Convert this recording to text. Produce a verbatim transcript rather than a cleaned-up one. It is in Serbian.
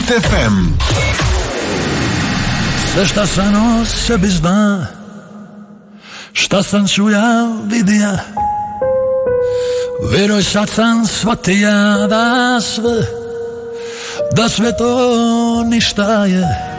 Hit ef em. Sve šta sam o sebi zna, šta sam čuja, vidija, veruj sad sam shvatija da sve, da sve to ništa je.